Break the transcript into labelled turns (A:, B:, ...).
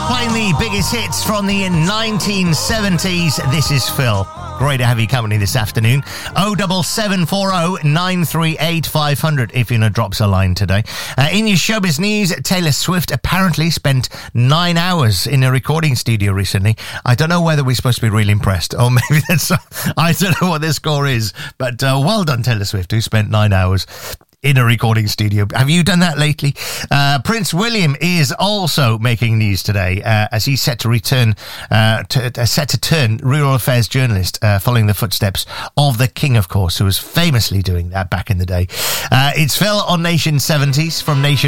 A: Playing the biggest hits from the 1970s. This is Phil. Great to have you company this afternoon. 07740 938 500 if you're going to drop us a line today. In your showbiz news, Taylor Swift apparently spent 9 hours in a recording studio recently. I don't know whether we're supposed to be really impressed or maybe that's... I don't know what the score is, but well done, Taylor Swift, who spent 9 hours in a recording studio. Have you done that lately? Prince William is also making news today as he's set to return, set to turn rural affairs journalist, following the footsteps of the King, of course, who was famously doing that back in the day. It's Phil on Nation 70s from Nation